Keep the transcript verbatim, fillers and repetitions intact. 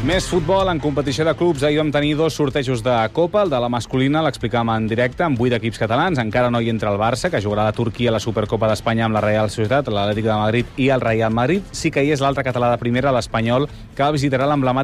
Més futbol en competició de clubs. Ahir vam tenir dos sortejos de Copa. El de la masculina l'explicàvem en directe amb vuit equips catalans. Encara no hi entra el Barça, que jugarà a Turquia a la Supercopa d'Espanya amb la Real Societat, l'Atlètic de Madrid i el Real Madrid. Sí que hi és l'altre català de primera, l'Espanyol, que visitarà l'emblemàtic